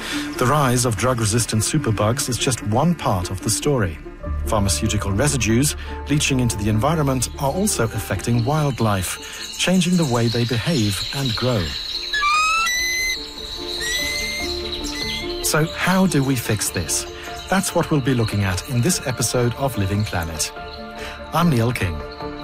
The rise of drug-resistant superbugs is just one part of the story. Pharmaceutical residues leaching into the environment are also affecting wildlife, changing the way they behave and grow. So how do we fix this? That's what we'll be looking at in this episode of Living Planet. I'm Neil King.